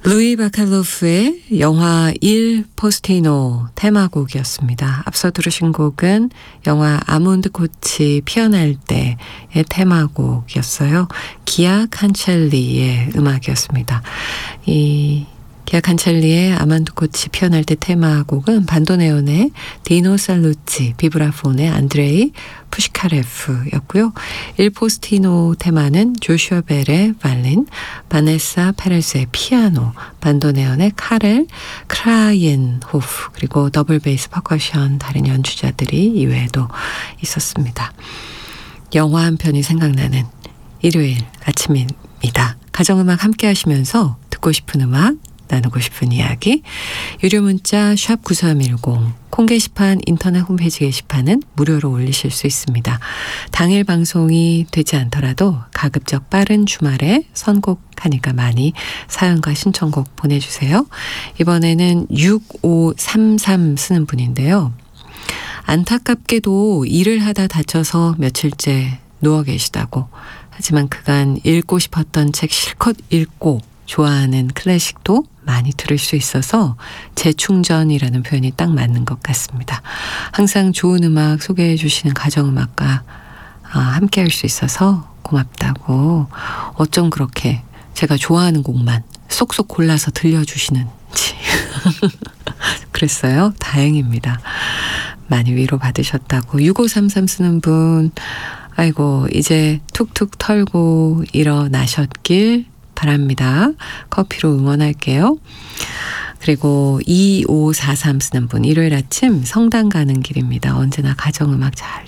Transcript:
루이 바칼로프의 영화 일 포스티노 테마곡이었습니다. 앞서 들으신 곡은 영화 아몬드 꽃이 피어날 때의 테마곡이었어요. 기아 칸첼리의 음악이었습니다. 이 기아 칸첼리의 아몬드 꽃이 피어날 때 테마곡은 반도네온의 디노 살루치, 비브라폰의 안드레이 푸시카레프였고요. 일 포스티노 테마는 조슈아 벨의 바이올린, 바네사 페레스의 피아노, 반도네온의 카렐 크라이엔호프, 그리고 더블 베이스 퍼커션 다른 연주자들이 이외에도 있었습니다. 영화 한 편이 생각나는 일요일 아침입니다. 가정음악 함께 하시면서 듣고 싶은 음악, 나누고 싶은 이야기, 유료 문자 샵 9310, 콩 게시판, 인터넷 홈페이지 게시판은 무료로 올리실 수 있습니다. 당일 방송이 되지 않더라도 가급적 빠른 주말에 선곡하니까 많이 사연과 신청곡 보내주세요. 이번에는 6533 쓰는 분인데요. 안타깝게도 일을 하다 다쳐서 며칠째 누워 계시다고, 하지만 그간 읽고 싶었던 책 실컷 읽고 좋아하는 클래식도 많이 들을 수 있어서 재충전이라는 표현이 딱 맞는 것 같습니다. 항상 좋은 음악 소개해 주시는 가정음악가 함께 할 수 있어서 고맙다고, 어쩜 그렇게 제가 좋아하는 곡만 쏙쏙 골라서 들려주시는지 그랬어요. 다행입니다. 많이 위로받으셨다고. 6533 쓰는 분, 아이고 이제 툭툭 털고 일어나셨길 바랍니다. 커피로 응원할게요. 그리고 2543 쓰는 분, 일요일 아침 성당 가는 길입니다. 언제나 가정음악 잘